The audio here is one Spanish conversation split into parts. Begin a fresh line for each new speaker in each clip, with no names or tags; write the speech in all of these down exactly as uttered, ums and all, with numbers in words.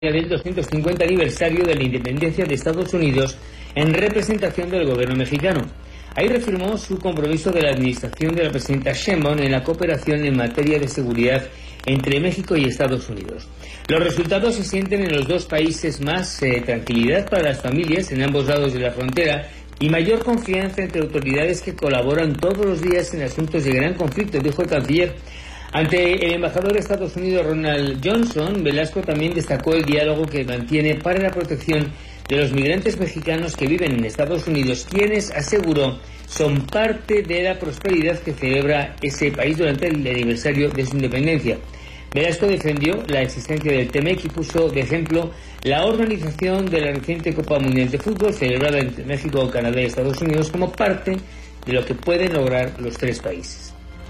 del doscientos cincuenta aniversario de la independencia de Estados Unidos en representación del gobierno mexicano. Ahí reafirmó su compromiso de la administración de la presidenta Sheinbaum en la cooperación en materia de seguridad entre México y Estados Unidos. Los resultados se sienten en los dos países: más eh, tranquilidad para las familias en ambos lados de la frontera y mayor confianza entre autoridades que colaboran todos los días en asuntos de gran conflicto, dijo el canciller. Ante el embajador de Estados Unidos, Ronald Johnson, Velasco también destacó el diálogo que mantiene para la protección de los migrantes mexicanos que viven en Estados Unidos, quienes, aseguró, son parte de la prosperidad que celebra ese país durante el aniversario de su independencia. Velasco defendió la existencia del T M E C y puso de ejemplo la organización de la reciente Copa Mundial de Fútbol celebrada entre México, Canadá y Estados Unidos como parte de lo que pueden lograr los tres países.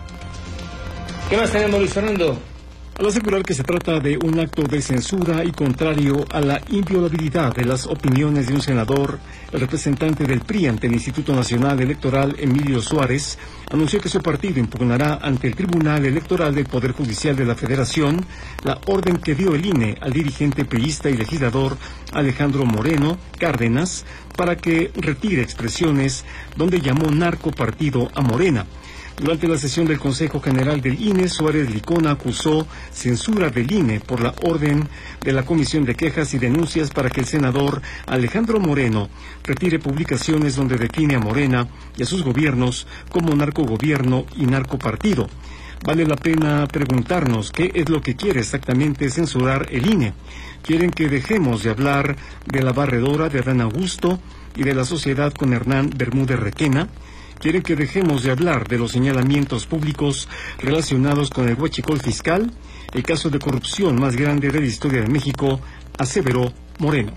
¿Qué más tenemos, Luis Fernando?
Al asegurar que se trata de un acto de censura y contrario a la inviolabilidad de las opiniones de un senador, el representante del P R I ante el Instituto Nacional Electoral, Emilio Suárez, anunció que su partido impugnará ante el Tribunal Electoral del Poder Judicial de la Federación la orden que dio el I N E al dirigente priista y legislador Alejandro Moreno Cárdenas para que retire expresiones donde llamó narcopartido a Morena. Durante la sesión del Consejo General del I N E, Suárez Licona acusó censura del I N E por la orden de la Comisión de Quejas y Denuncias para que el senador Alejandro Moreno retire publicaciones donde define a Morena y a sus gobiernos como narcogobierno y narcopartido. Vale la pena preguntarnos qué es lo que quiere exactamente censurar el I N E. ¿Quieren que dejemos de hablar de la barredora de Adán Augusto y de la sociedad con Hernán Bermúdez Requena? ¿Quieren que dejemos de hablar de los señalamientos públicos relacionados con el huachicol fiscal, el caso de corrupción más grande de la historia de México?, aseveró Moreno.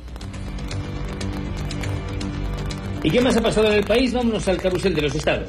¿Y qué más ha pasado en el país? Vámonos al carrusel de los estados.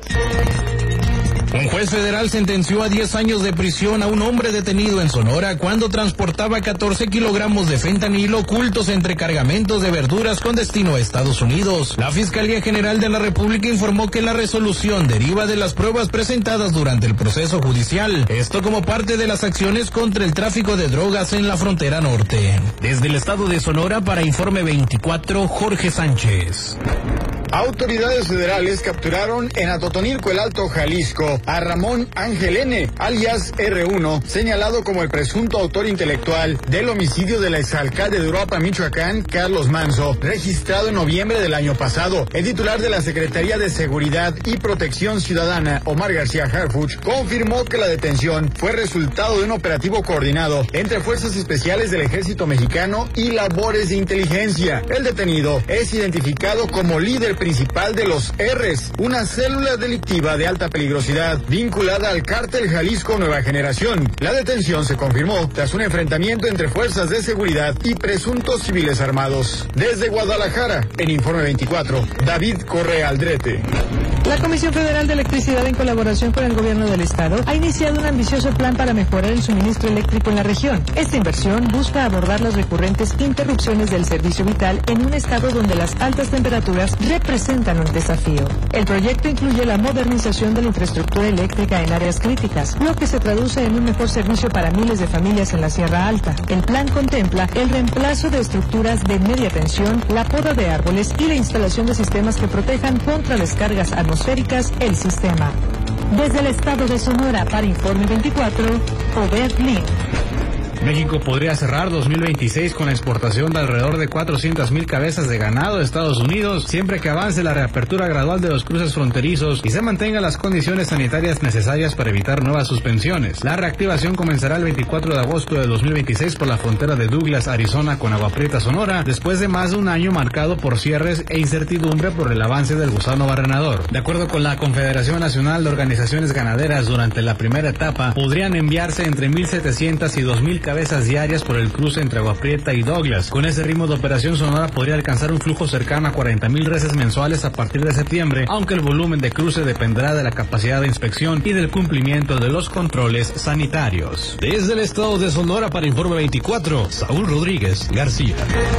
Un juez federal sentenció a diez años de prisión a un hombre detenido en Sonora cuando transportaba catorce kilogramos de fentanilo ocultos entre cargamentos de verduras con destino a Estados Unidos. La Fiscalía General de la República informó que la resolución deriva de las pruebas presentadas durante el proceso judicial. Esto como parte de las acciones contra el tráfico de drogas en la frontera norte. Desde el estado de Sonora, para Informe veinticuatro, Jorge Sánchez.
Autoridades federales capturaron en Atotonilco, el Alto Jalisco, a Ramón Ángel N., alias erre uno, señalado como el presunto autor intelectual del homicidio del exalcalde de Uruapan, Michoacán, Carlos Manzo, registrado en noviembre del año pasado. El titular de la Secretaría de Seguridad y Protección Ciudadana, Omar García Harfuch, confirmó que la detención fue resultado de un operativo coordinado entre fuerzas especiales del Ejército Mexicano y labores de inteligencia. El detenido es identificado como líder principal de los R's, una célula delictiva de alta peligrosidad vinculada al cártel Jalisco Nueva Generación. La detención se confirmó tras un enfrentamiento entre fuerzas de seguridad y presuntos civiles armados. Desde Guadalajara, en Informe veinticuatro, David Correa Aldrete.
La Comisión Federal de Electricidad, en colaboración con el Gobierno del Estado, ha iniciado un ambicioso plan para mejorar el suministro eléctrico en la región. Esta inversión busca abordar las recurrentes interrupciones del servicio vital en un estado donde las altas temperaturas representan un desafío. El proyecto incluye la modernización de la infraestructura eléctrica en áreas críticas, lo que se traduce en un mejor servicio para miles de familias en la Sierra Alta. El plan contempla el reemplazo de estructuras de media tensión, la poda de árboles y la instalación de sistemas que protejan contra descargas atmosféricas el sistema. Desde el estado de Sonora, para Informe veinticuatro, Obed Lin.
México podría cerrar dos mil veintiséis con la exportación de alrededor de cuatrocientas mil cabezas de ganado de Estados Unidos, siempre que avance la reapertura gradual de los cruces fronterizos y se mantengan las condiciones sanitarias necesarias para evitar nuevas suspensiones. La reactivación comenzará el veinticuatro de agosto de dos mil veintiséis por la frontera de Douglas, Arizona, con Agua Prieta, Sonora, después de más de un año marcado por cierres e incertidumbre por el avance del gusano barrenador. De acuerdo con la Confederación Nacional de Organizaciones Ganaderas, durante la primera etapa podrían enviarse entre mil setecientas y dos mil cabezas cabezas diarias por el cruce entre Agua Prieta y Douglas. Con ese ritmo de operación, Sonora podría alcanzar un flujo cercano a cuarenta mil reses mensuales a partir de septiembre, aunque el volumen de cruce dependerá de la capacidad de inspección y del cumplimiento de los controles sanitarios. Desde el estado de Sonora, para Informe veinticuatro, Saúl Rodríguez García.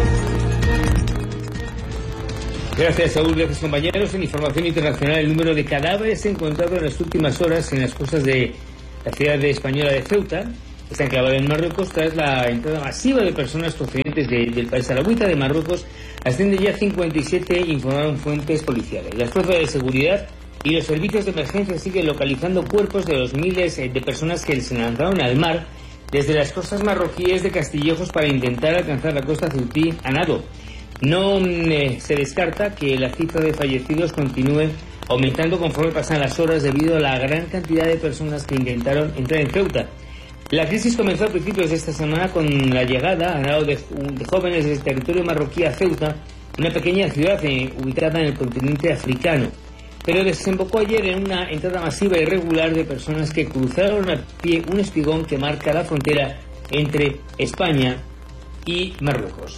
Gracias, Saúl. Gracias, compañeros. En información internacional, el número de cadáveres encontrados en las últimas horas en las costas de la ciudad española de Ceuta está enclavada en Marruecos tras la entrada masiva de personas procedentes de, del país alawita de Marruecos. Asciende ya a cincuenta y siete, informaron fuentes policiales. Las fuerzas de seguridad y los servicios de emergencia siguen localizando cuerpos de los miles de personas que se lanzaron al mar desde las costas marroquíes de Castillejos para intentar alcanzar la costa ceutí a nado. No eh, se descarta que la cifra de fallecidos continúe aumentando conforme pasan las horas debido a la gran cantidad de personas que intentaron entrar en Ceuta. La crisis comenzó a principios de esta semana con la llegada a nado de, de jóvenes del territorio marroquí a Ceuta, una pequeña ciudad eh, ubicada en el continente africano. Pero desembocó ayer en una entrada masiva e irregular de personas que cruzaron a pie un espigón que marca la frontera entre España y Marruecos.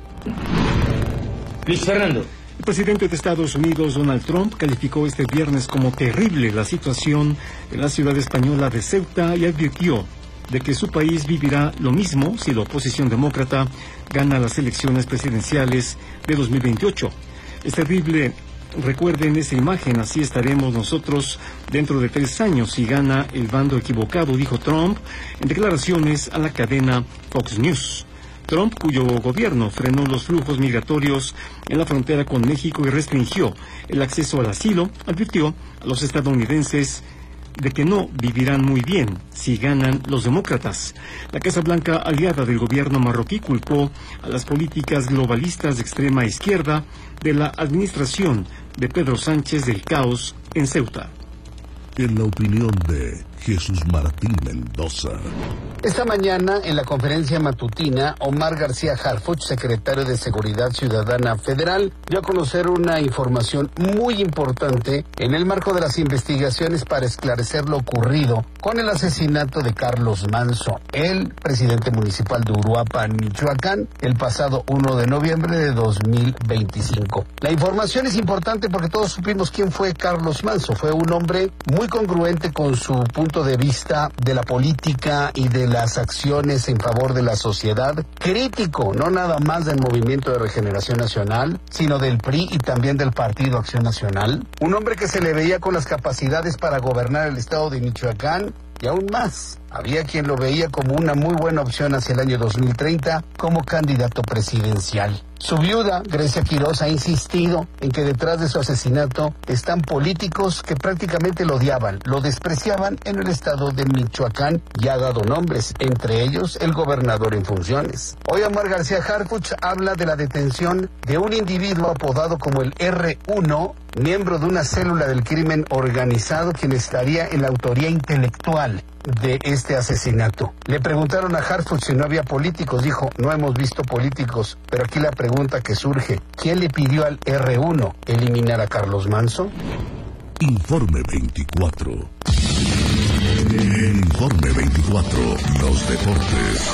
Luis Fernando.
El presidente de Estados Unidos, Donald Trump, calificó este viernes como terrible la situación en la ciudad española de Ceuta y advirtió de que su país vivirá lo mismo si la oposición demócrata gana las elecciones presidenciales de dos mil veintiocho. Es terrible. Recuerden esa imagen, así estaremos nosotros dentro de tres años si gana el bando equivocado, dijo Trump en declaraciones a la cadena Fox News. Trump, cuyo gobierno frenó los flujos migratorios en la frontera con México y restringió el acceso al asilo, advirtió a los estadounidenses de que no vivirán muy bien si ganan los demócratas. La Casa Blanca, aliada del gobierno marroquí, culpó a las políticas globalistas de extrema izquierda de la administración de Pedro Sánchez del caos en Ceuta.
En la opinión de Jesús Martín Mendoza.
Esta mañana, en la conferencia matutina, Omar García Harfuch, secretario de Seguridad Ciudadana Federal, dio a conocer una información muy importante en el marco de las investigaciones para esclarecer lo ocurrido con el asesinato de Carlos Manso, el presidente municipal de Uruapan, Michoacán, el pasado primero de noviembre de dos mil veinticinco. La información es importante porque todos supimos quién fue Carlos Manso. Fue un hombre muy congruente con su punto de vista de la política y de las acciones en favor de la sociedad, crítico no nada más del Movimiento de Regeneración Nacional, sino del P R I y también del Partido Acción Nacional, un hombre que se le veía con las capacidades para gobernar el estado de Michoacán y aún más. Había quien lo veía como una muy buena opción hacia el año dos mil treinta como candidato presidencial. Su viuda, Grecia Quiroz, ha insistido en que detrás de su asesinato están políticos que prácticamente lo odiaban, lo despreciaban en el estado de Michoacán y ha dado nombres, entre ellos el gobernador en funciones. Hoy Omar García Harfuch habla de la detención de un individuo apodado como el erre uno, miembro de una célula del crimen organizado, quien estaría en la autoría intelectual de este asesinato. Le preguntaron a Harfuch si no había políticos, dijo, no hemos visto políticos, pero aquí la pregunta que surge, ¿quién le pidió al erre uno eliminar a Carlos Manso?
Informe veinticuatro. En Informe veinticuatro, los deportes.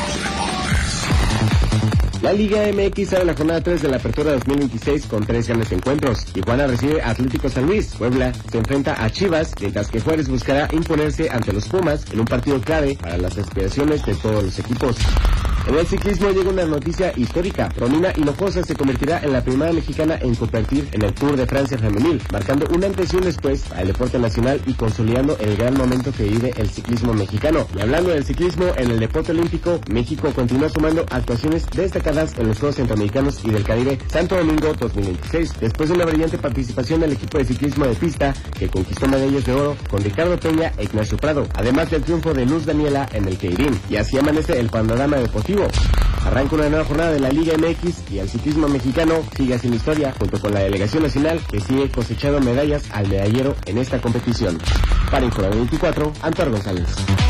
La Liga eme equis abre la jornada tres de la Apertura dos mil veintiséis con tres grandes encuentros. Tijuana recibe a Atlético San Luis, Puebla se enfrenta a Chivas, mientras que Juárez buscará imponerse ante los Pumas en un partido clave para las aspiraciones de todos los equipos. En el ciclismo llega una noticia histórica. Romina Hinojosa se convertirá en la primera mexicana en competir en el Tour de Francia femenil, marcando un antes y un después al deporte nacional y consolidando el gran momento que vive el ciclismo mexicano. Y hablando del ciclismo, en el deporte olímpico, México continúa sumando actuaciones destacadas en los Juegos Centroamericanos y del Caribe Santo Domingo dos mil veintiséis, después de una brillante participación del equipo de ciclismo de pista que conquistó medallas de oro con Ricardo Peña e Ignacio Prado, además del triunfo de Luz Daniela en el Keirin. Y así amanece el panorama deportivo. Arranca una nueva jornada de la Liga eme equis y el ciclismo mexicano sigue sin historia junto con la delegación nacional que sigue cosechando medallas al medallero en esta competición. Para Informe veinticuatro, Antonio González.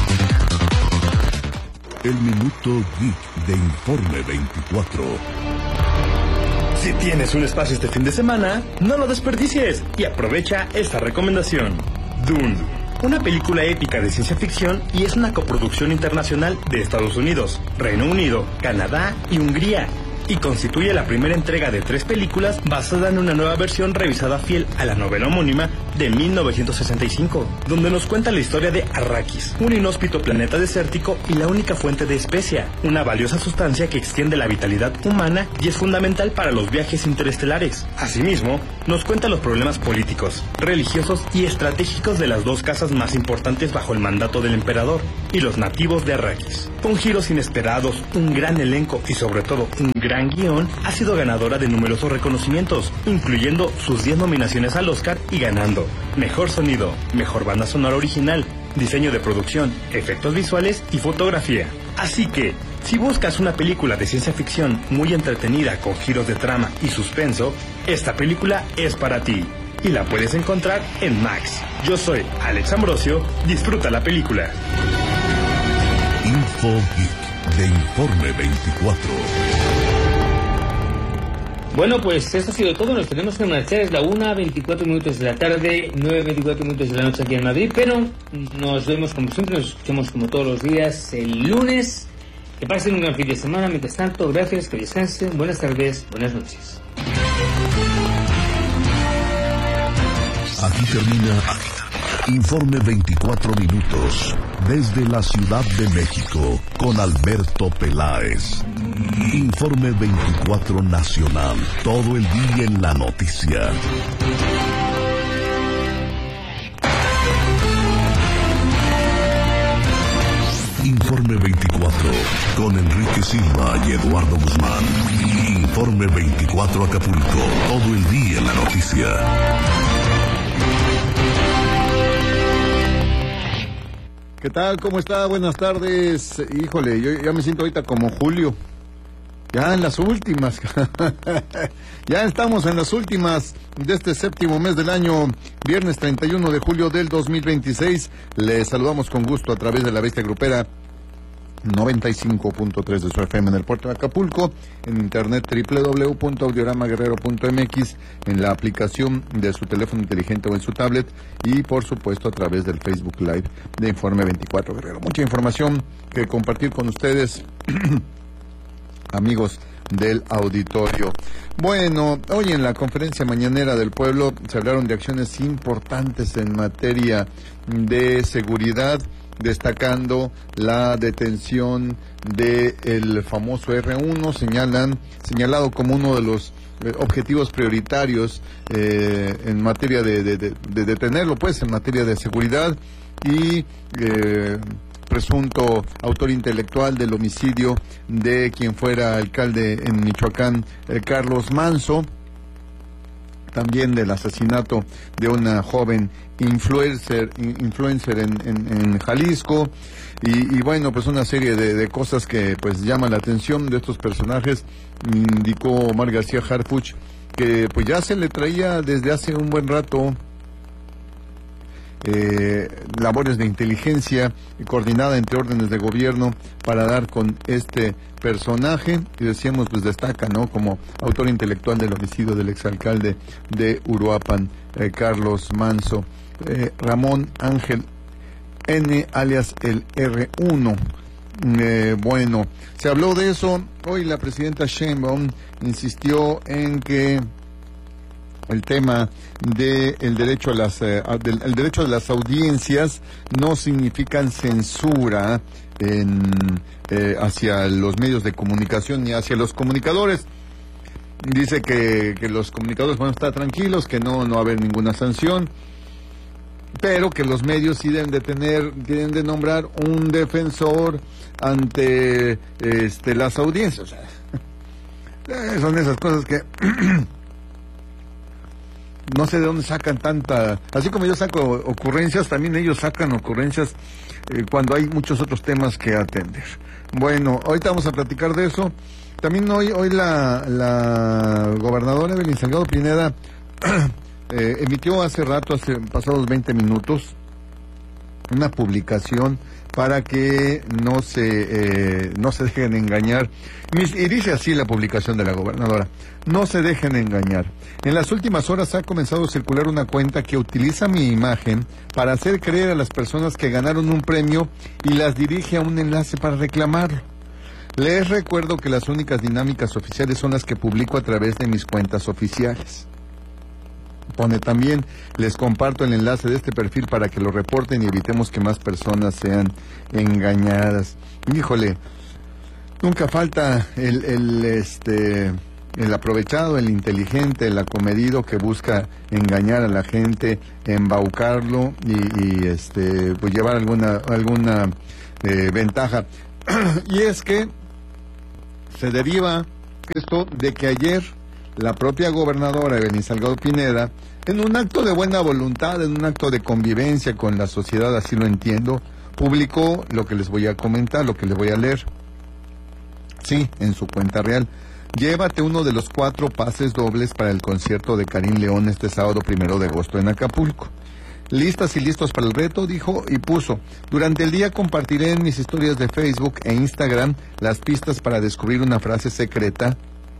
El minuto geek de Informe veinticuatro.
Si tienes un espacio este fin de semana, no lo desperdicies y aprovecha esta recomendación. Dune, una película épica de ciencia ficción y es una coproducción internacional de Estados Unidos, Reino Unido, Canadá y Hungría, y constituye la primera entrega de tres películas basada en una nueva versión revisada fiel a la novela homónima de mil novecientos sesenta y cinco, donde nos cuenta la historia de Arrakis, un inhóspito planeta desértico y la única fuente de especia, una valiosa sustancia que extiende la vitalidad humana y es fundamental para los viajes interestelares. Asimismo, nos cuenta los problemas políticos, religiosos y estratégicos de las dos casas más importantes bajo el mandato del emperador y los nativos de Arrakis. Con giros inesperados, un gran elenco y sobre todo un gran guión, ha sido ganadora de numerosos reconocimientos, incluyendo sus diez nominaciones al Oscar y ganando Mejor Sonido, Mejor Banda Sonora Original, Diseño de Producción, Efectos Visuales y Fotografía. Así que, si buscas una película de ciencia ficción muy entretenida con giros de trama y suspenso, esta película es para ti. Y la puedes encontrar en Max. Yo soy Alex Ambrosio, disfruta la película.
Info Geek de Informe veinticuatro.
Bueno, pues eso ha sido todo, nos tenemos que marchar, es la una, veinticuatro minutos de la tarde, nueve, veinticuatro minutos de la noche aquí en Madrid, pero nos vemos como siempre, nos escuchamos como todos los días el lunes. Que pasen un gran fin de semana, mientras tanto, gracias, que descansen, buenas tardes, buenas noches.
Aquí termina Informe veinticuatro minutos desde la Ciudad de México con Alberto Peláez. Informe veinticuatro Nacional, todo el día en la noticia. Informe veinticuatro con Enrique Silva y Eduardo Guzmán. Informe veinticuatro Acapulco, todo el día en la noticia.
¿Qué tal? ¿Cómo está? Buenas tardes. Híjole, yo ya me siento ahorita como Julio. Ya en las últimas. Ya estamos en las últimas de este séptimo mes del año, viernes treinta y uno de julio del dos mil veintiséis. Les saludamos con gusto a través de la Bestia Grupera noventa y cinco punto tres de su F M en el puerto de Acapulco, en internet doble u doble u doble u punto audiorama guerrero punto m x, en la aplicación de su teléfono inteligente o en su tablet y por supuesto a través del Facebook Live de Informe veinticuatro Guerrero. Mucha información que compartir con ustedes, amigos del auditorio. Bueno, hoy en la conferencia mañanera del pueblo se hablaron de acciones importantes en materia de seguridad, destacando la detención del famoso erre uno, señalan, señalado como uno de los eh, objetivos prioritarios eh, en materia de, de, de, de detenerlo, pues, en materia de seguridad y eh, presunto autor intelectual del homicidio de quien fuera alcalde en Michoacán, eh, Carlos Manso. También del asesinato de una joven influencer, influencer en, en, en Jalisco, y, y bueno, pues una serie de, de cosas que pues llaman la atención de estos personajes. Indicó Omar García Harfuch que pues ya se le traía desde hace un buen rato Eh, labores de inteligencia coordinada entre órdenes de gobierno para dar con este personaje, y decíamos, pues destaca, ¿no?, como autor intelectual del homicidio del exalcalde de Uruapan, eh, Carlos Manso. eh, Ramón Ángel N, alias el erre uno. Eh, bueno, se habló de eso. Hoy la presidenta Sheinbaum insistió en que el tema de el derecho a las eh, del el derecho a las audiencias no significan censura en, eh, hacia los medios de comunicación ni hacia los comunicadores. Dice que, que los comunicadores van a estar tranquilos, que no no va a haber ninguna sanción, pero que los medios sí deben de tener, deben de nombrar un defensor ante este las audiencias. O sea, son esas cosas que no sé de dónde sacan tanta, así como yo saco ocurrencias, también ellos sacan ocurrencias eh, cuando hay muchos otros temas que atender. Bueno, ahorita vamos a platicar de eso. También hoy hoy la, la gobernadora Evelyn Salgado Pineda eh, emitió hace rato, hace pasados veinte minutos, una publicación para que no se eh, no se dejen engañar. Y dice así la publicación de la gobernadora: no se dejen engañar. En las últimas horas ha comenzado a circular una cuenta que utiliza mi imagen para hacer creer a las personas que ganaron un premio y las dirige a un enlace para reclamarlo. Les recuerdo que las únicas dinámicas oficiales son las que publico a través de mis cuentas oficiales. Pone también, les comparto el enlace de este perfil para que lo reporten y evitemos que más personas sean engañadas. Híjole, nunca falta el, el este el aprovechado, el inteligente, el acomedido que busca engañar a la gente, embaucarlo y, y este pues llevar alguna alguna eh, ventaja. Y es que se deriva esto de que ayer la propia gobernadora Evelyn Salgado Pineda, en un acto de buena voluntad, en un acto de convivencia con la sociedad, así lo entiendo, publicó lo que les voy a comentar, lo que les voy a leer. Sí, en su cuenta real. Llévate uno de los cuatro pases dobles para el concierto de Karim León este sábado primero de agosto en Acapulco. Listas y listos para el reto, dijo, y puso: durante el día compartiré en mis historias de Facebook e Instagram las pistas para descubrir una frase secreta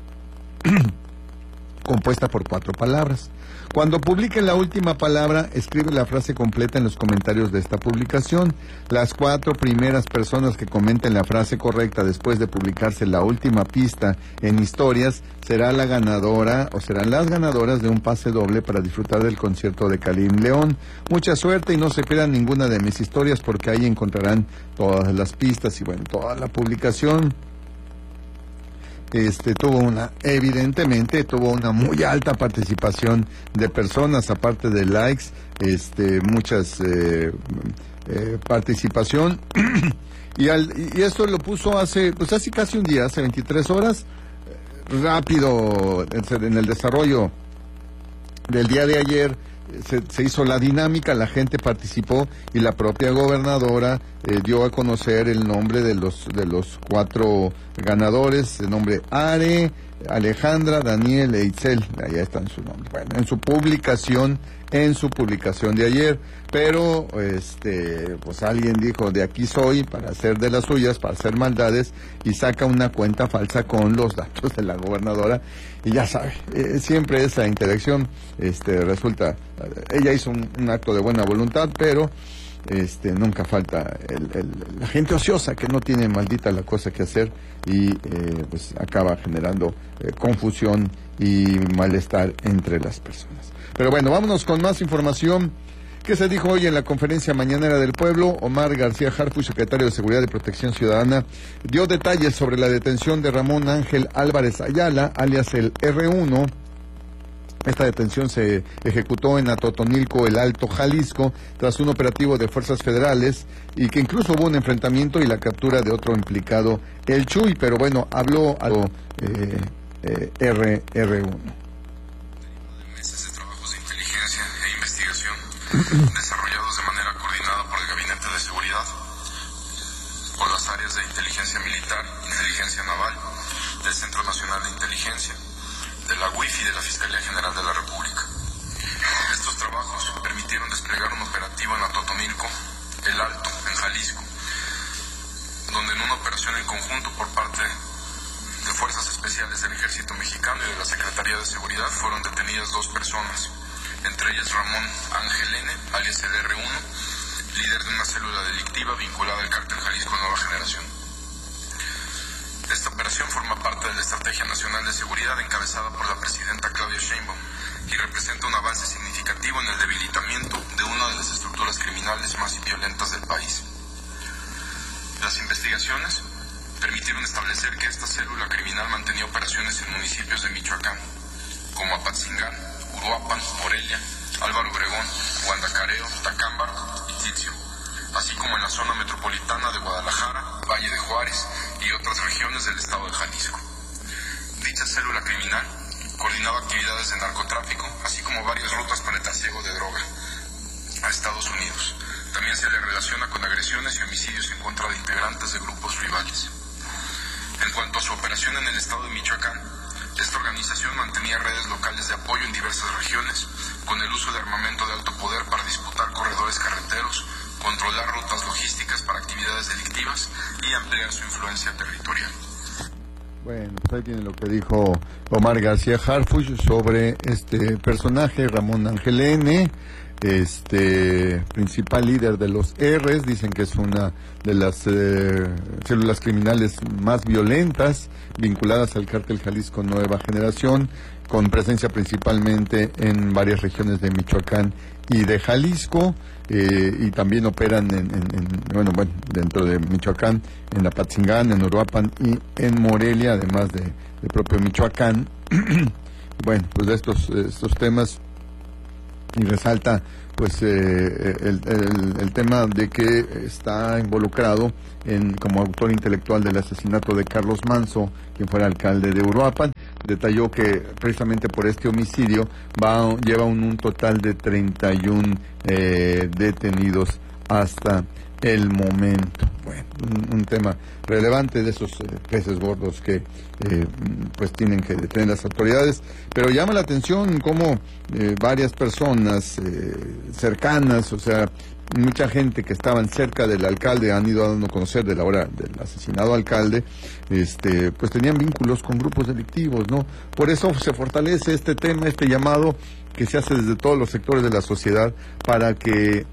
compuesta por cuatro palabras. Cuando publique la última palabra, escribe la frase completa en los comentarios de esta publicación. Las cuatro primeras personas que comenten la frase correcta después de publicarse la última pista en historias será la ganadora o serán las ganadoras de un pase doble para disfrutar del concierto de Karim León. Mucha suerte y no se pierdan ninguna de mis historias porque ahí encontrarán todas las pistas y bueno, toda la publicación. Este tuvo una, evidentemente tuvo una muy alta participación de personas, aparte de likes, este, muchas eh, eh, participación y, al, y esto lo puso hace, pues hace casi un día, hace veintitrés horas, rápido en el desarrollo del día de ayer. Se, se hizo la dinámica, la gente participó y la propia gobernadora eh, dio a conocer el nombre de los de los cuatro ganadores, el nombre Are, Alejandra, Daniel e Itzel, allá están su nombre, bueno, en su publicación, en su publicación de ayer, pero este pues alguien dijo de aquí soy para hacer de las suyas, para hacer maldades y saca una cuenta falsa con los datos de la gobernadora y ya sabe, eh, siempre esa interacción este resulta, eh, ella hizo un, un acto de buena voluntad, pero este nunca falta el, el, la gente ociosa que no tiene maldita la cosa que hacer y eh, pues acaba generando eh, confusión y malestar entre las personas. Pero bueno, vámonos con más información. ¿Qué se dijo hoy en la conferencia mañanera del pueblo? Omar García Harfuch, secretario de Seguridad y Protección Ciudadana, dio detalles sobre la detención de Ramón Ángel Álvarez Ayala, alias el erre uno. Esta detención se ejecutó en Atotonilco, el Alto Jalisco, tras un operativo de fuerzas federales y que incluso hubo un enfrentamiento y la captura de otro implicado, el Chuy, pero bueno, habló a lo eh, eh, erre uno.
Meses de trabajos de inteligencia e investigación desarrollados de manera coordinada por el Gabinete de Seguridad, por las áreas de inteligencia militar, inteligencia naval, del Centro Nacional de Inteligencia, de la U I F y de la Fiscalía General de la República. Estos trabajos permitieron desplegar un operativo en Atotonilco, el Alto, en Jalisco, donde en una operación en conjunto por parte de Fuerzas Especiales del Ejército Mexicano y de la Secretaría de Seguridad fueron detenidas dos personas, entre ellas Ramón Ángel N., alias el erre uno, líder de una célula delictiva vinculada al cártel Jalisco Nueva Generación. Esta operación forma parte de la Estrategia Nacional de Seguridad encabezada por la presidenta Claudia Sheinbaum y representa un avance significativo en el debilitamiento de una de las estructuras criminales más violentas del país. Las investigaciones permitieron establecer que esta célula criminal mantenía operaciones en municipios de Michoacán, como Apatzingán, Uruapan, Morelia, Álvaro Obregón, Guandacareo, Tacámbaro y Tizio, así como en la zona metropolitana de Guadalajara, Valle de Juárez y otras regiones del estado de Jalisco. Dicha célula criminal coordinaba actividades de narcotráfico, así como varias rutas para el trasiego de droga a Estados Unidos. También se le relaciona con agresiones y homicidios en contra de integrantes de grupos rivales. En cuanto a su operación en el estado de Michoacán, esta organización mantenía redes locales de apoyo en diversas regiones, con el uso de armamento de alto poder para disputar corredores carreteros, controlar rutas logísticas para actividades delictivas y ampliar su influencia territorial.
Bueno, pues ahí tiene lo que dijo Omar García Harfuch sobre este personaje, Ramón Ángel N., este principal líder de los R's, dicen que es una de las eh, células criminales más violentas vinculadas al cártel Jalisco Nueva Generación, con presencia principalmente en varias regiones de Michoacán y de Jalisco, eh, y también operan en, en, en, bueno, bueno, dentro de Michoacán, en Apatzingán, en Uruapan y en Morelia, además de, de propio Michoacán. Bueno, pues de estos, estos temas, y resalta pues eh, el, el, el tema de que está involucrado en como autor intelectual del asesinato de Carlos Manso, quien fuera alcalde de Uruapan. Detalló que precisamente por este homicidio va lleva un, un total de treinta y uno eh, detenidos hasta el momento. Bueno, un, un tema relevante de esos eh, peces gordos que eh, pues tienen que detener las autoridades, pero llama la atención cómo eh, varias personas eh, cercanas, o sea, mucha gente que estaban cerca del alcalde han ido dando a conocer de la hora del asesinado alcalde, este, pues tenían vínculos con grupos delictivos, ¿no? Por eso se fortalece este tema, este llamado que se hace desde todos los sectores de la sociedad para que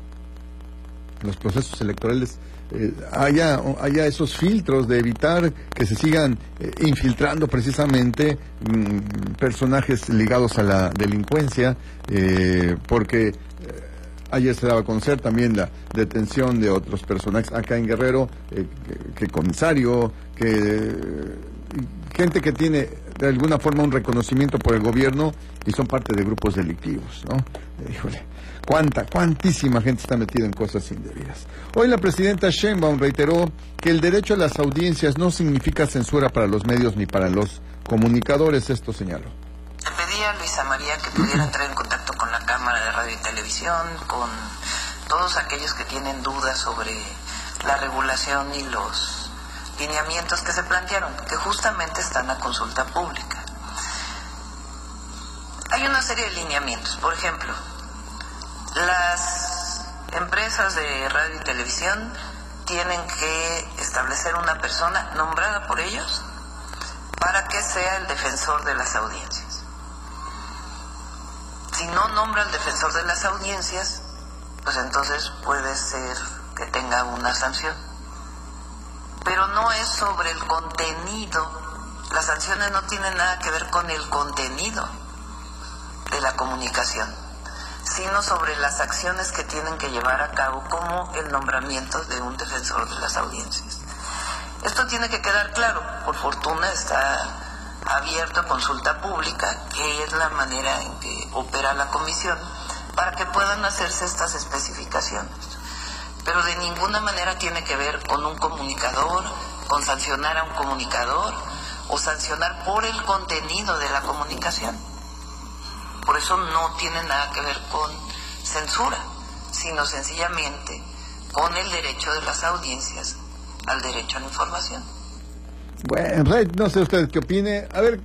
los procesos electorales eh, haya, haya esos filtros de evitar que se sigan eh, infiltrando precisamente mmm, personajes ligados a la delincuencia, eh, porque eh, ayer se daba a conocer también la detención de otros personajes acá en Guerrero, eh, que, que comisario, que eh, gente que tiene de alguna forma un reconocimiento por el gobierno y son parte de grupos delictivos, ¿no? Eh, híjole. Cuánta, cuantísima gente está metida en cosas indebidas. Hoy la presidenta Sheinbaum reiteró que el derecho a las audiencias no significa censura para los medios ni para los comunicadores. Esto señaló.
Le pedí a Luisa María que pudiera entrar en contacto con la Cámara de Radio y Televisión, con todos aquellos que tienen dudas sobre la regulación y los lineamientos que se plantearon, que justamente están a consulta pública. Hay una serie de lineamientos, por ejemplo, las empresas de radio y televisión tienen que establecer una persona nombrada por ellos para que sea el defensor de las audiencias. Si no nombra al defensor de las audiencias, pues entonces puede ser que tenga una sanción. Pero no es sobre el contenido. Las sanciones no tienen nada que ver con el contenido de la comunicación, sino sobre las acciones que tienen que llevar a cabo, como el nombramiento de un defensor de las audiencias. Esto tiene que quedar claro. Por fortuna está abierto a consulta pública, que es la manera en que opera la comisión, para que puedan hacerse estas especificaciones. Pero de ninguna manera tiene que ver con un comunicador, con sancionar a un comunicador, o sancionar por el contenido de la comunicación. Por eso no tiene nada que ver con censura, sino sencillamente con el derecho de las audiencias al derecho a la información.
Bueno, no sé usted qué opine. A ver,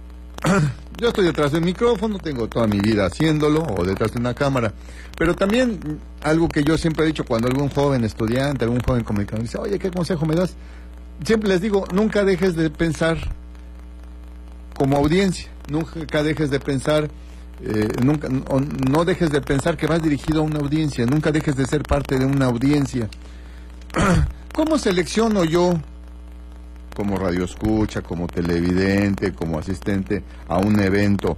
yo estoy detrás del micrófono, tengo toda mi vida haciéndolo, o detrás de una cámara, pero también algo que yo siempre he dicho cuando algún joven estudiante, algún joven comunicador dice, oye, ¿qué consejo me das? Siempre les digo, nunca dejes de pensar como audiencia, nunca dejes de pensar, eh, nunca, no, no dejes de pensar que vas dirigido a una audiencia, nunca dejes de ser parte de una audiencia. ¿Cómo selecciono yo, como radioescucha, como televidente, como asistente a un evento,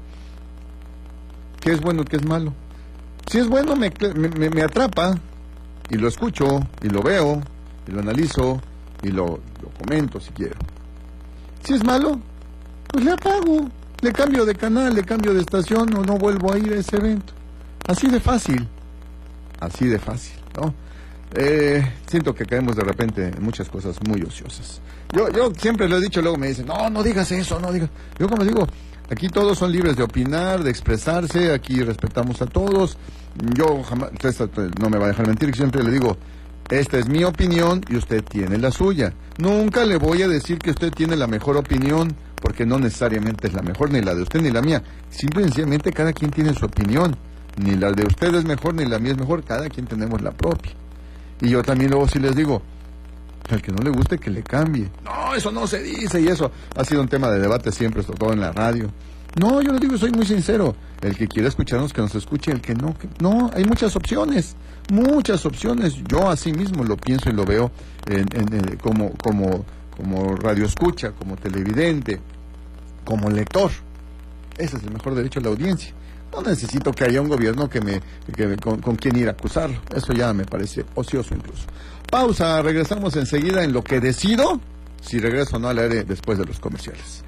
qué es bueno y qué es malo? Si es bueno, me, me, me atrapa, y lo escucho, y lo veo, y lo analizo, y lo, lo comento si quiero. Si es malo, pues le apago, le cambio de canal, le cambio de estación, o no vuelvo a ir a ese evento. Así de fácil, así de fácil, ¿no? Eh, siento que caemos de repente en muchas cosas muy ociosas. Yo, yo siempre lo he dicho, luego me dicen, no, no digas eso, no digas. Yo como digo, aquí todos son libres de opinar, de expresarse, aquí respetamos a todos. Yo jamás, usted no me va a dejar mentir, siempre le digo, esta es mi opinión y usted tiene la suya. Nunca le voy a decir que usted tiene la mejor opinión, porque no necesariamente es la mejor, ni la de usted ni la mía. Simple y sencillamente cada quien tiene su opinión. Ni la de usted es mejor, ni la mía es mejor, cada quien tenemos la propia. Y yo también luego sí les digo, al que no le guste que le cambie. No, eso no se dice, y eso ha sido un tema de debate siempre, sobre todo en la radio. No, yo le digo, soy muy sincero. El que quiera escucharnos, que nos escuche, el que no, que... no, hay muchas opciones, muchas opciones. Yo así mismo lo pienso y lo veo en, en, en, como, como, como radioescucha, como televidente, como lector. Ese es el mejor derecho de la audiencia. No necesito que haya un gobierno que me, que me con, con quien ir a acusarlo. Eso ya me parece ocioso incluso. Pausa, regresamos enseguida en Lo que decido, si regreso o no al aire después de los comerciales.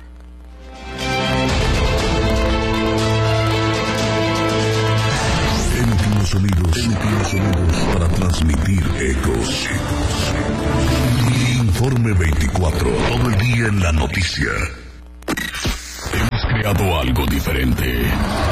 Emitimos sonidos, emitimos sonidos para transmitir ecos. Informe veinticuatro, todo el día en la noticia. Hemos creado algo diferente.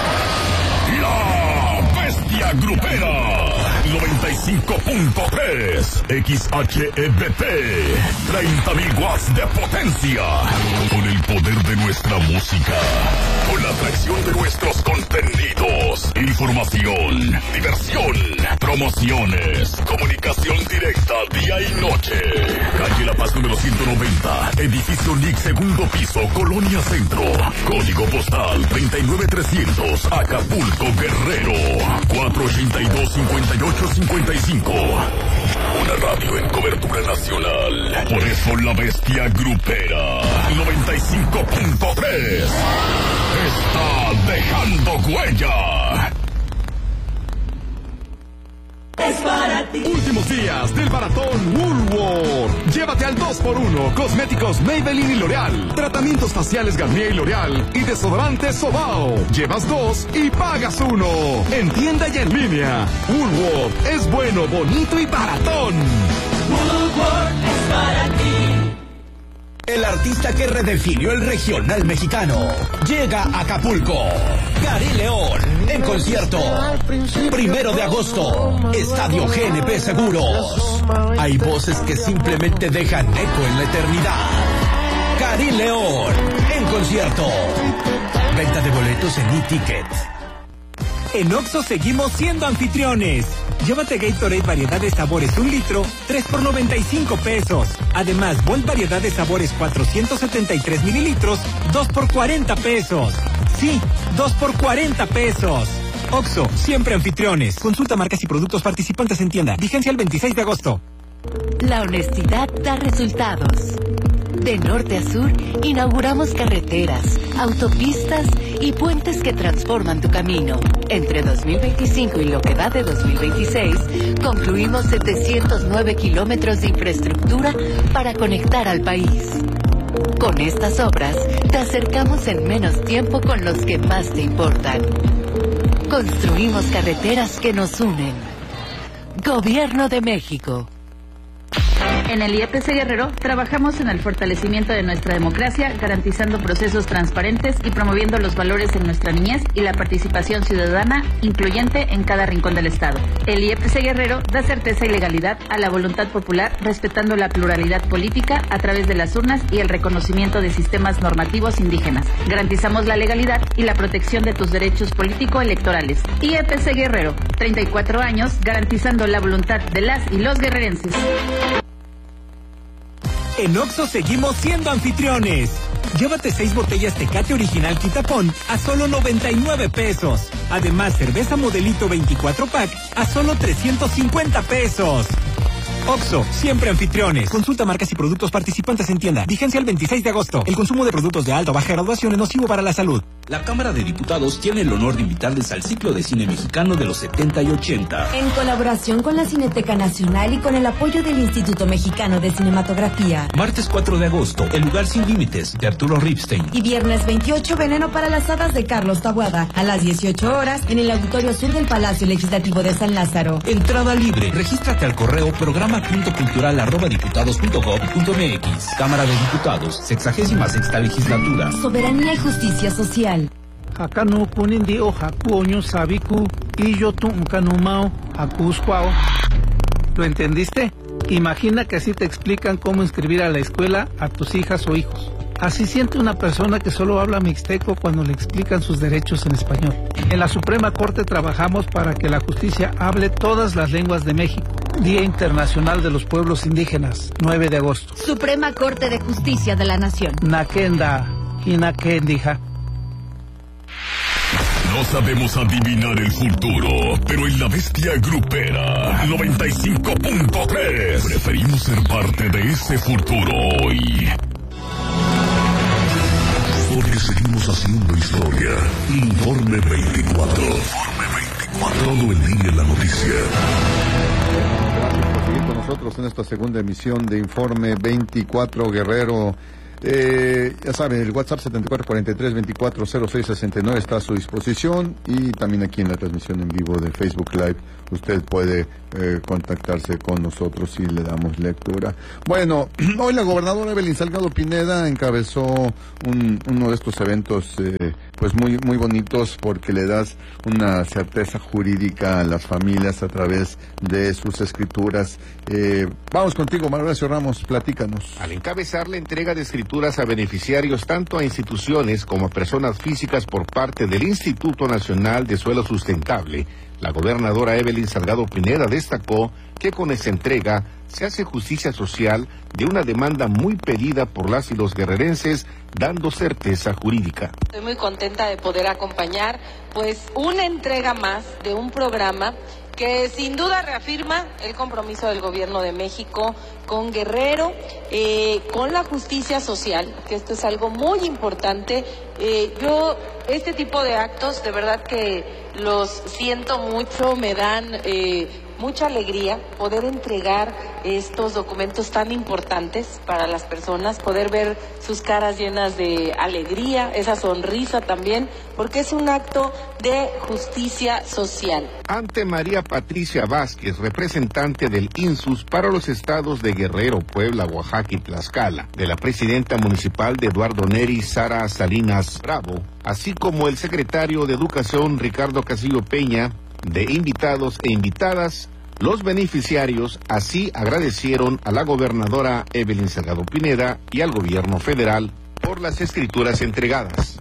La Bestia Grupera noventa y cinco punto tres X H E B P, treinta mil watts de potencia, con el poder de nuestra música, con la atracción de nuestros contenidos, información, diversión, promociones, comunicación directa día y noche. Calle La Paz número ciento noventa, edificio N I C, segundo piso, Colonia Centro, código postal treinta y nueve trescientos, Acapulco, Guerrero, cuatro ochenta y dos, cincuenta y ocho cincuenta y cinco. Una radio en cobertura nacional. Por eso la Bestia Grupera noventa y cinco punto tres está dejando huella.
Es para ti.
Últimos días del maratón Woolworth. Llévate al dos por uno, cosméticos Maybelline y L'Oreal, tratamientos faciales Garnier y L'Oreal y desodorantes Sobao. Llevas dos y pagas uno. En tienda y en línea. Woolworth es bueno, bonito y baratón.
Woolworth es para ti.
El artista que redefinió el regional mexicano llega a Acapulco. Karim León en concierto. Primero de agosto, Estadio G N P Seguros. Hay voces que simplemente dejan eco en la eternidad. Karim León en concierto. Venta de boletos en e-ticket.
En Oxxo seguimos siendo anfitriones. Llévate Gatorade variedad de sabores un litro, tres por noventa y cinco pesos. Además, Volt variedad de sabores cuatrocientos setenta y tres mililitros, dos por cuarenta pesos. Sí, dos por cuarenta pesos. Oxxo, siempre anfitriones. Consulta marcas y productos participantes en tienda. Vigencia el veintiséis de agosto.
La honestidad da resultados. De norte a sur, inauguramos carreteras, autopistas y puentes que transforman tu camino. Entre dos mil veinticinco y lo que va de dos mil veintiséis, concluimos setecientos nueve kilómetros de infraestructura para conectar al país. Con estas obras, te acercamos en menos tiempo con los que más te importan. Construimos carreteras que nos unen. Gobierno de México.
En el I E P C Guerrero trabajamos en el fortalecimiento de nuestra democracia, garantizando procesos transparentes y promoviendo los valores en nuestra niñez y la participación ciudadana incluyente en cada rincón del Estado. El I E P C Guerrero da certeza y legalidad a la voluntad popular, respetando la pluralidad política a través de las urnas y el reconocimiento de sistemas normativos indígenas. Garantizamos la legalidad y la protección de tus derechos político-electorales. I E P C Guerrero, treinta y cuatro años, garantizando la voluntad de las y los guerrerenses.
En Oxxo seguimos siendo anfitriones. Llévate seis botellas Tecate Original Quitapón a solo noventa y nueve pesos. Además, cerveza Modelito veinticuatro pack a solo trescientos cincuenta pesos. Oxxo, siempre anfitriones. Consulta marcas y productos participantes en tienda. Vigencia el veintiséis de agosto. El consumo de productos de alta o baja graduación es nocivo para la salud.
La Cámara de Diputados tiene el honor de invitarles al ciclo de cine mexicano de los setenta y ochenta.
En colaboración con la Cineteca Nacional y con el apoyo del Instituto Mexicano de Cinematografía.
Martes cuatro de agosto, El lugar sin límites, de Arturo Ripstein.
Y viernes veintiocho, Veneno para las hadas, de Carlos Taboada. A las dieciocho horas, en el Auditorio Sur del Palacio Legislativo de San Lázaro.
Entrada libre. Regístrate al correo programa punto cultural arroba diputados punto gob punto mx. Cámara de Diputados, sexagésima sexta legislatura.
Soberanía y justicia social.
Hakanu kunindi o hakuoño sabiku y yo tu kanumao hakusquao. ¿Lo entendiste? Imagina que así te explican cómo inscribir a la escuela a tus hijas o hijos. Así siente una persona que solo habla mixteco cuando le explican sus derechos en español. En la Suprema Corte trabajamos para que la justicia hable todas las lenguas de México. Día Internacional de los Pueblos Indígenas, nueve de agosto.
Suprema Corte de Justicia de la Nación.
Nakenda y Nakendija.
No sabemos adivinar el futuro, pero en la bestia grupera noventa y cinco punto tres preferimos ser parte de ese futuro hoy. Porque seguimos haciendo historia. Informe veinticuatro. Informe veinticuatro. Todo el día en la noticia.
Gracias por seguir con nosotros en esta segunda emisión de Informe veinticuatro, Guerrero. Eh, ya saben, el WhatsApp setenta y cuatro cuarenta y tres veinticuatro cero seis sesenta y nueve está a su disposición, y también aquí en la transmisión en vivo de Facebook Live usted puede eh, contactarse con nosotros y le damos lectura. Bueno, hoy la gobernadora Evelyn Salgado Pineda encabezó un, uno de estos eventos eh, pues muy muy bonitos, porque le das una certeza jurídica a las familias a través de sus escrituras. Eh, vamos contigo, Mauricio Ramos, platícanos.
Al encabezar la entrega de escrituras a beneficiarios, tanto a instituciones como a personas físicas por parte del Instituto Nacional de Suelo Sustentable, la gobernadora Evelyn Salgado Pineda destacó que con esta entrega se hace justicia social de una demanda muy pedida por las y los guerrerenses, dando certeza jurídica.
Estoy muy contenta de poder acompañar pues una entrega más de un programa que sin duda reafirma el compromiso del Gobierno de México con Guerrero, eh, con la justicia social, que esto es algo muy importante. Eh, yo, este tipo de actos, de verdad que los siento mucho, me dan eh, mucha alegría poder entregar estos documentos tan importantes para las personas, poder ver sus caras llenas de alegría, esa sonrisa también, porque es un acto de justicia social.
Ante María Patricia Vázquez, representante del INSUS para los estados de Guerrero, Puebla, Oaxaca y Tlaxcala, de la presidenta municipal de Eduardo Neri, Sara Salinas Bravo, así como el secretario de Educación, Ricardo Casillo Peña, de invitados e invitadas, los beneficiarios así agradecieron a la gobernadora Evelyn Salgado Pineda y al gobierno federal por las escrituras entregadas.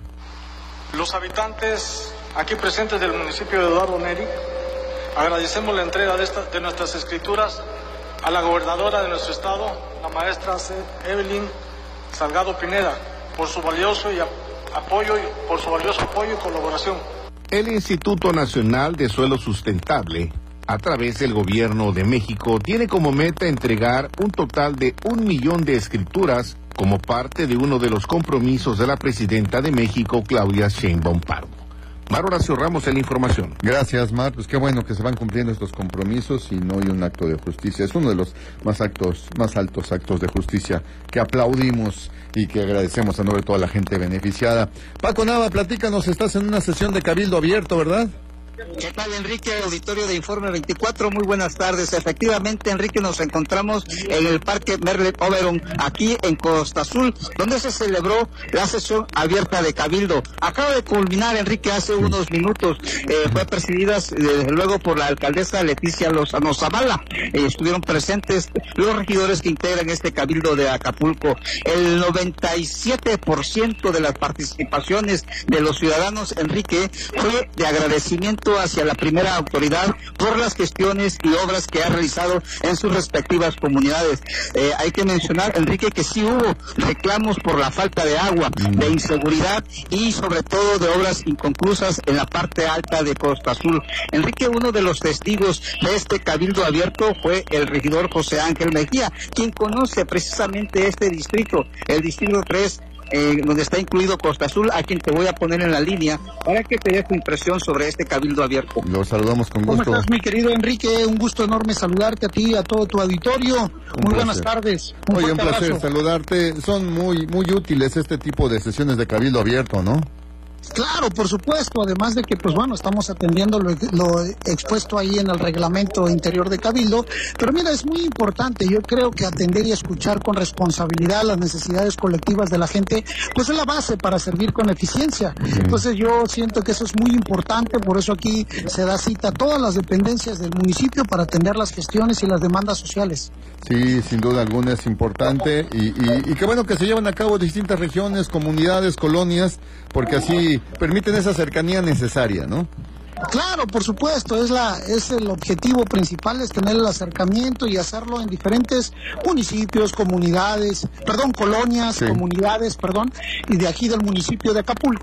Los habitantes aquí presentes del municipio de Eduardo Neri agradecemos la entrega de, esta, de nuestras escrituras a la gobernadora de nuestro estado, la maestra Evelyn Salgado Pineda, por su valioso y apoyo y por su valioso apoyo y colaboración.
El Instituto Nacional de Suelo Sustentable, a través del Gobierno de México, tiene como meta entregar un total de un millón de escrituras como parte de uno de los compromisos de la presidenta de México, Claudia Sheinbaum Pardo. Mar Horacio Ramos en la información.
Gracias, Mar. Pues qué bueno que se van cumpliendo estos compromisos y no hay un acto de justicia. Es uno de los más actos, más altos actos de justicia que aplaudimos y que agradecemos a nombre de toda la gente beneficiada. Paco Nava, platícanos, estás en una sesión de cabildo abierto, ¿verdad?
¿Qué tal, Enrique? Auditorio de Informe veinticuatro, muy buenas tardes. Efectivamente, Enrique, nos encontramos en el Parque Merle Oberon, aquí en Costa Azul, donde se celebró la sesión abierta de Cabildo. Acaba de culminar, Enrique, hace unos minutos. Eh, fue presidida, desde luego, por la alcaldesa Leticia Lozano Zavala. Eh, estuvieron presentes los regidores que integran este Cabildo de Acapulco. El noventa y siete por ciento de las participaciones de los ciudadanos, Enrique, fue de agradecimiento hacia la primera autoridad por las gestiones y obras que ha realizado en sus respectivas comunidades. Eh, hay que mencionar, Enrique, que sí hubo reclamos por la falta de agua, de inseguridad y sobre todo de obras inconclusas en la parte alta de Costa Azul. Enrique, uno de los testigos de este cabildo abierto fue el regidor José Ángel Mejía, quien conoce precisamente este distrito, el distrito tres, Eh, donde está incluido Costa Azul, a quien te voy a poner en la línea para que te dé tu impresión sobre este cabildo abierto.
Lo saludamos con gusto.
¿Cómo estás, mi querido Enrique? Un gusto enorme saludarte a ti y a todo tu auditorio.
Un
muy
placer.
Buenas tardes. Un
Oye, un placer
abrazo.
saludarte. Son muy muy útiles este tipo de sesiones de cabildo abierto, ¿no?
Claro, por supuesto, además de que, pues bueno, estamos atendiendo lo, lo expuesto ahí en el reglamento interior de Cabildo, pero mira, es muy importante, yo creo que atender y escuchar con responsabilidad las necesidades colectivas de la gente, pues es la base para servir con eficiencia. Entonces yo siento que eso es muy importante, por eso aquí se da cita a todas las dependencias del municipio para atender las gestiones y las demandas sociales.
Sí, sin duda alguna es importante y, y, y qué bueno que se llevan a cabo distintas regiones, comunidades, colonias, porque así permiten esa cercanía necesaria, ¿no?
Claro, por supuesto, es la es el objetivo principal, es tener el acercamiento y hacerlo en diferentes municipios, comunidades, perdón, colonias, sí. comunidades, perdón, y de aquí del municipio de Acapulco,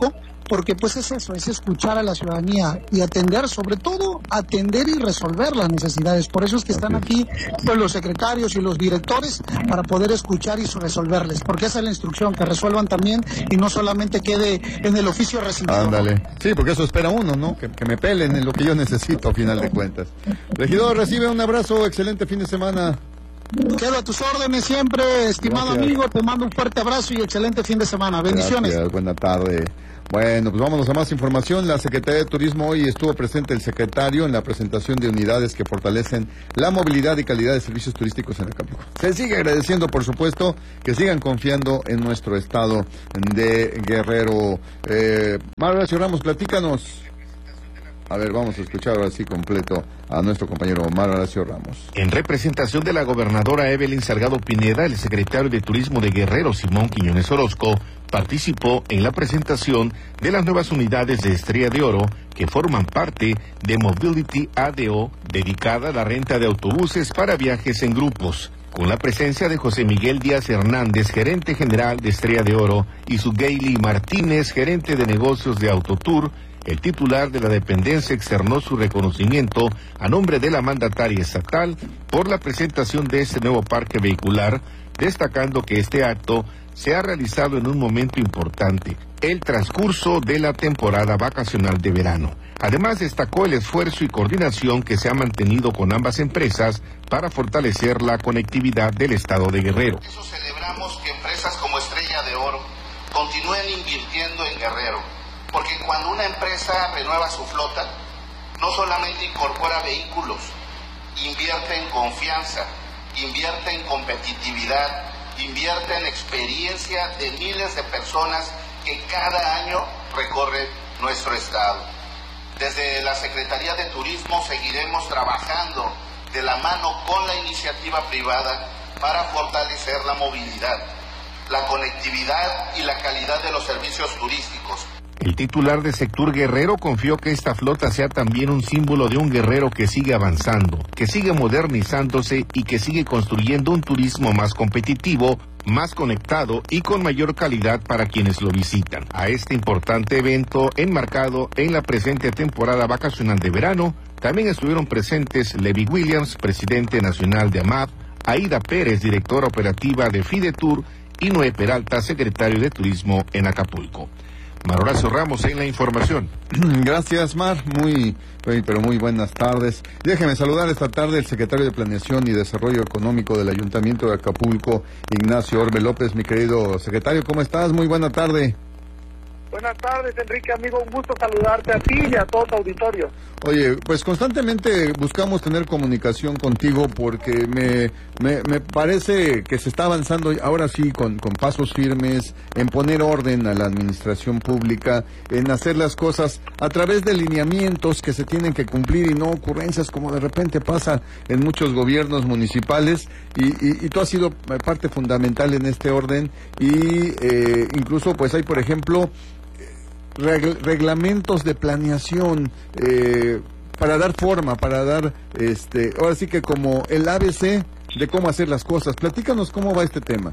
porque pues es eso, es escuchar a la ciudadanía y atender, sobre todo atender y resolver las necesidades. Por eso es que están aquí pues los secretarios y los directores para poder escuchar y resolverles, porque esa es la instrucción, que resuelvan también y no solamente quede en el oficio recibido.
Ándale, sí, porque eso espera uno, ¿no? Que, que me pelen en lo que yo necesito a final de cuentas. Regidor, recibe un abrazo, excelente fin de semana.
Quedo a tus órdenes siempre, estimado Gracias. amigo, te mando un fuerte abrazo y excelente fin de semana. Bendiciones.
Gracias, buena tarde. Bueno, pues vámonos a más información. La Secretaría de Turismo, hoy estuvo presente el secretario en la presentación de unidades que fortalecen la movilidad y calidad de servicios turísticos en Acapulco. Se sigue agradeciendo, por supuesto, que sigan confiando en nuestro estado de Guerrero. Eh, Mario Ramos, platícanos. A ver, vamos a escuchar ahora sí completo a nuestro compañero Omar Horacio Ramos.
En representación de la gobernadora Evelyn Salgado Pineda, el secretario de Turismo de Guerrero, Simón Quiñones Orozco, participó en la presentación de las nuevas unidades de Estrella de Oro que forman parte de Mobility A D O, dedicada a la renta de autobuses para viajes en grupos, con la presencia de José Miguel Díaz Hernández, gerente general de Estrella de Oro, y Sugeili Martínez, gerente de negocios de Autotour. El titular de la dependencia externó su reconocimiento a nombre de la mandataria estatal por la presentación de este nuevo parque vehicular, destacando que este acto se ha realizado en un momento importante, el transcurso de la temporada vacacional de verano. Además, destacó el esfuerzo y coordinación que se ha mantenido con ambas empresas para fortalecer la conectividad del estado de Guerrero.
Eso celebramos que empresas como Estrella de Oro continúen invirtiendo en Guerrero, porque cuando una empresa renueva su flota, no solamente incorpora vehículos, invierte en confianza, invierte en competitividad, invierte en experiencia de miles de personas que cada año recorren nuestro estado. Desde la Secretaría de Turismo seguiremos trabajando de la mano con la iniciativa privada para fortalecer la movilidad, la conectividad y la calidad de los servicios turísticos.
El titular de Sectur Guerrero confió que esta flota sea también un símbolo de un Guerrero que sigue avanzando, que sigue modernizándose y que sigue construyendo un turismo más competitivo, más conectado y con mayor calidad para quienes lo visitan. A este importante evento, enmarcado en la presente temporada vacacional de verano, también estuvieron presentes Levi Williams, presidente nacional de AMAD, Aida Pérez, directora operativa de Fidetur, y Noé Peralta, secretario de Turismo en Acapulco. Mar Horacio Ramos en la información.
Gracias, Mar. Muy, pero muy buenas tardes. Déjeme saludar esta tarde al secretario de Planeación y Desarrollo Económico del Ayuntamiento de Acapulco, Ignacio Orbe López. Mi querido secretario, ¿cómo estás? Muy buena tarde.
Buenas tardes, Enrique, amigo. Un gusto saludarte a ti y a todo tu auditorio.
Oye, pues constantemente buscamos tener comunicación contigo porque me, me, me parece que se está avanzando ahora sí con, con pasos firmes en poner orden a la administración pública, en hacer las cosas a través de lineamientos que se tienen que cumplir y no ocurrencias como de repente pasa en muchos gobiernos municipales y, y, y tú has sido parte fundamental en este orden y eh, incluso pues hay, por ejemplo, Regl- reglamentos de planeación eh, para dar forma, para dar, este, ahora sí que como el A B C de cómo hacer las cosas. Platícanos cómo va este tema.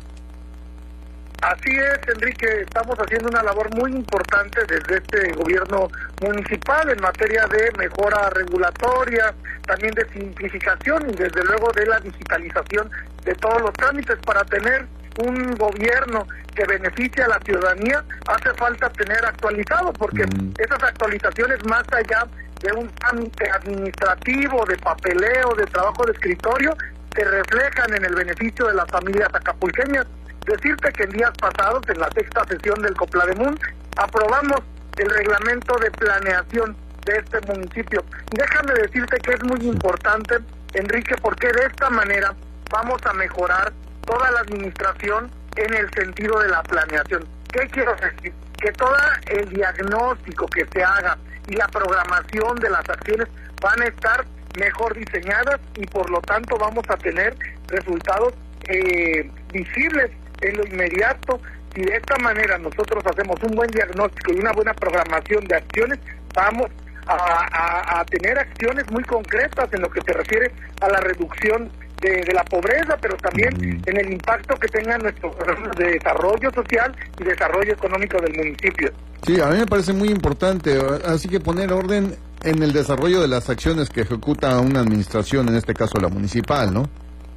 Así es, Enrique, estamos haciendo una labor muy importante desde este gobierno municipal en materia de mejora regulatoria, también de simplificación y desde luego de la digitalización de todos los trámites para tener un gobierno que beneficie a la ciudadanía. Hace falta tener actualizado, porque mm. esas actualizaciones, más allá de un trámite administrativo, de papeleo, de trabajo de escritorio, se reflejan en el beneficio de las familias acapulqueñas. Decirte que en días pasados, en la sexta sesión del Coplademun, aprobamos el reglamento de planeación de este municipio. Y déjame decirte que es muy importante, Enrique, porque de esta manera vamos a mejorar toda la administración en el sentido de la planeación. ¿Qué quiero decir? Que todo el diagnóstico que se haga y la programación de las acciones van a estar mejor diseñadas y por lo tanto vamos a tener resultados eh, visibles en lo inmediato. Si de esta manera nosotros hacemos un buen diagnóstico y una buena programación de acciones, vamos a, a, a tener acciones muy concretas en lo que se refiere a la reducción de, de la pobreza, pero también mm. en el impacto que tengan nuestros programas de desarrollo social y desarrollo económico del municipio.
Sí, a mí me parece muy importante, así que poner orden en el desarrollo de las acciones que ejecuta una administración, en este caso la municipal, ¿no?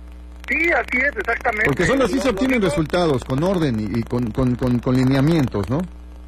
Sí, así es, exactamente.
Porque solo así se obtienen resultados, con orden y, y con, con, con, con lineamientos, ¿no?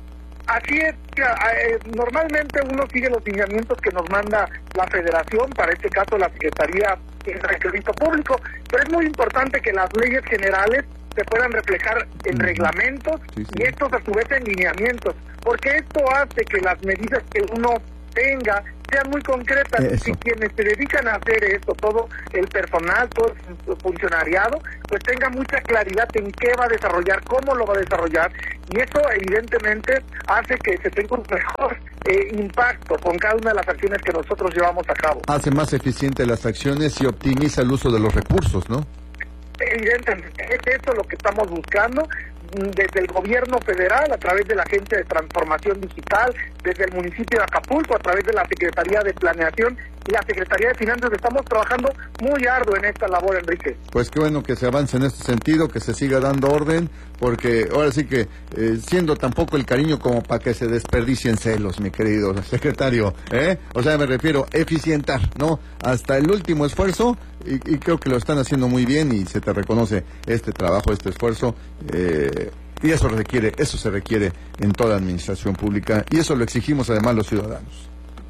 Así es, eh, normalmente uno sigue los lineamientos que nos manda la Federación, para este caso la Secretaría de Reglamento Público, pero es muy importante que las leyes generales se puedan reflejar en reglamentos sí, sí. y estos a su vez en lineamientos, porque esto hace que las medidas que uno tenga sean muy concretas. Eso. Y quienes se dedican a hacer esto, todo el personal, todo el funcionariado, pues tenga mucha claridad en qué va a desarrollar, cómo lo va a desarrollar, y eso evidentemente hace que se tenga un mejor eh, impacto con cada una de las acciones que nosotros llevamos a cabo.
Hace más eficiente las acciones y optimiza el uso de los recursos, ¿no?
Evidentemente, es eso lo que estamos buscando desde el gobierno federal, a través de la Agencia de Transformación Digital, desde el municipio de Acapulco, a través de la Secretaría de Planeación y la Secretaría de Finanzas. Estamos trabajando muy arduo en esta labor, Enrique.
Pues qué bueno que se avance en este sentido, que se siga dando orden, porque ahora sí que eh, siendo tampoco el cariño como para que se desperdicien celos, mi querido secretario, ¿eh? O sea, me refiero a eficientar, ¿no? Hasta el último esfuerzo, y, y creo que lo están haciendo muy bien y se te reconoce este trabajo, este esfuerzo, eh, y eso requiere, eso se requiere en toda administración pública, y eso lo exigimos además los ciudadanos.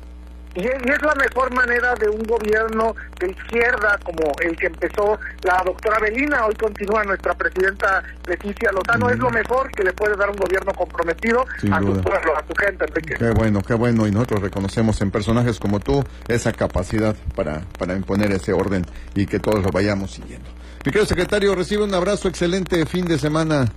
Y es, y es la mejor manera de un gobierno de izquierda como el que empezó la doctora Belina, hoy continúa nuestra presidenta Leticia Lozano, mm. es lo mejor que le puede dar un gobierno comprometido Sin a duda. su pueblo, a su gente, Enrique.
Qué bueno, qué bueno, y nosotros reconocemos en personajes como tú esa capacidad para, para imponer ese orden y que todos lo vayamos siguiendo. Mi querido secretario, recibe un abrazo, excelente fin de semana.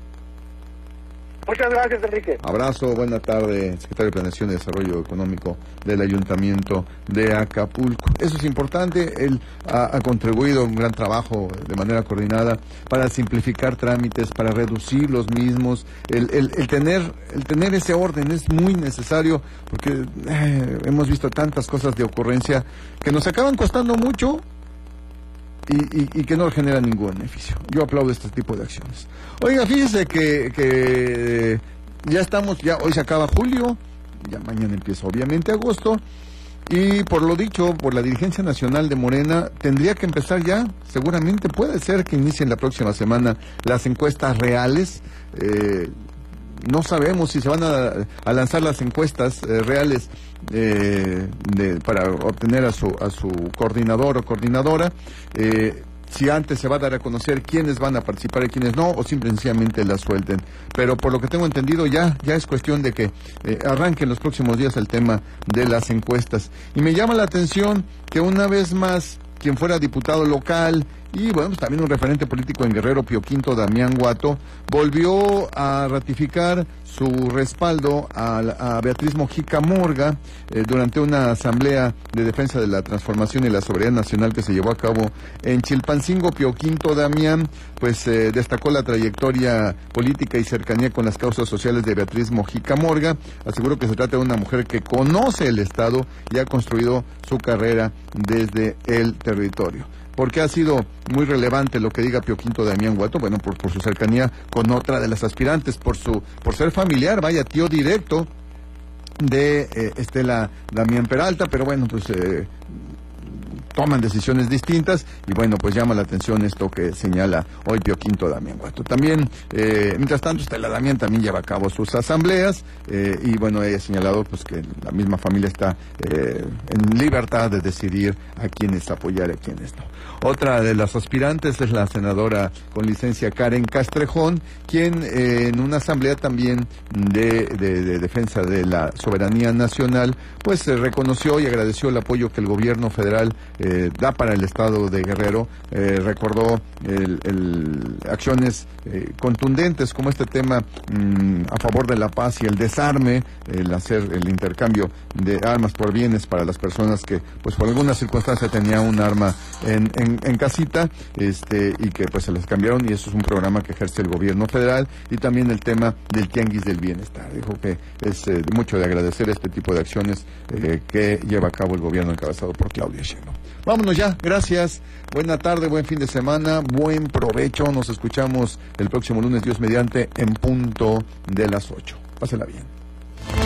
Muchas gracias, Enrique.
Abrazo, buena tarde, secretario de Planeación y Desarrollo Económico del Ayuntamiento de Acapulco. Eso es importante, él ha, ha contribuido un gran trabajo de manera coordinada para simplificar trámites, para reducir los mismos. El, el, el, tener, el tener ese orden es muy necesario porque eh, hemos visto tantas cosas de ocurrencia que nos acaban costando mucho. Y, y, y que no genera ningún beneficio. Yo aplaudo este tipo de acciones. Oiga, fíjese que, que ya estamos, ya hoy se acaba julio, ya mañana empieza obviamente agosto, y por lo dicho por la dirigencia nacional de Morena, tendría que empezar ya, seguramente puede ser que inicien la próxima semana las encuestas reales. Eh, no sabemos si se van a, a lanzar las encuestas eh, reales eh, de, para obtener a su a su coordinador o coordinadora, eh, si antes se va a dar a conocer quiénes van a participar y quiénes no, o simplemente las suelten. Pero por lo que tengo entendido ya ya es cuestión de que eh, arranque en los próximos días el tema de las encuestas. Y me llama la atención que una vez más quien fuera diputado local y bueno, pues también un referente político en Guerrero, Pío Quinto Damián Guato, volvió a ratificar su respaldo a, a Beatriz Mojica Morga eh, durante una asamblea de defensa de la transformación y la soberanía nacional que se llevó a cabo en Chilpancingo. Pío Quinto Damián pues eh, destacó la trayectoria política y cercanía con las causas sociales de Beatriz Mojica Morga. Aseguró que se trata de una mujer que conoce el Estado y ha construido su carrera desde el territorio. ¿Por qué ha sido muy relevante lo que diga Pío Quinto Damián Guato? Bueno, por, por su cercanía con otra de las aspirantes, por su por ser familiar, vaya, tío directo de eh, Estela Damián Peralta, pero bueno, pues eh, toman decisiones distintas y bueno, pues llama la atención esto que señala hoy Pío Quinto Damián Guato. También, eh, mientras tanto, Estela Damián también lleva a cabo sus asambleas eh, y bueno, ella ha señalado pues que la misma familia está eh, en libertad de decidir a quiénes apoyar y a quiénes no. Otra de las aspirantes es la senadora con licencia Karen Castrejón, quien eh, en una asamblea también de, de, de defensa de la soberanía nacional, pues eh, reconoció y agradeció el apoyo que el gobierno federal eh, da para el estado de Guerrero. Eh, recordó el, el, acciones eh, contundentes como este tema mmm, a favor de la paz y el desarme, el hacer el intercambio de armas por bienes para las personas que pues por alguna circunstancia tenían un arma en, en En, en casita, este, y que pues se les cambiaron, y eso es un programa que ejerce el gobierno federal. Y también el tema del tianguis del bienestar. Dijo que es eh, mucho de agradecer este tipo de acciones eh, que lleva a cabo el gobierno encabezado por Claudia Sheinbaum. Vámonos ya, gracias. Buena tarde, buen fin de semana, buen provecho. Nos escuchamos el próximo lunes, Dios mediante, en punto de las ocho. Pásela bien.